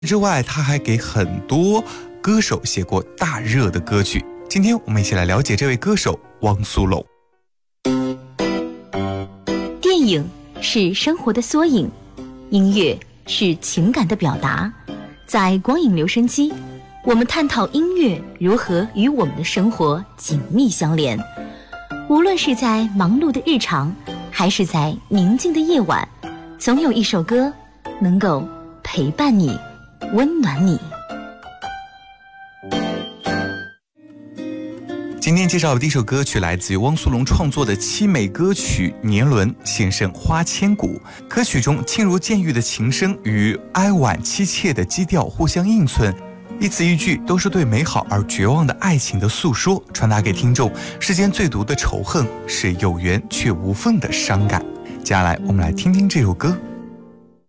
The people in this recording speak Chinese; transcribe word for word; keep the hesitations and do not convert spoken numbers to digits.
之外，他还给很多歌手写过大热的歌曲。今天我们一起来了解这位歌手汪苏泷。 电影是生活的缩影，音乐是情感的表达。在光影留声机，我们探讨音乐如何与我们的生活紧密相连。无论是在忙碌的日常，还是在宁静的夜晚，总有一首歌能够陪伴你，温暖你。 今天介绍的第一首歌曲来自于汪苏泷创作的凄美歌曲《年轮》，献声花千骨。歌曲中轻如渐欲的琴声与哀婉凄切的基调互相映衬，一字一句都是对美好而绝望的爱情的诉说，传达给听众世间最毒的仇恨是有缘却无分的伤感。接下来我们来听听这首歌。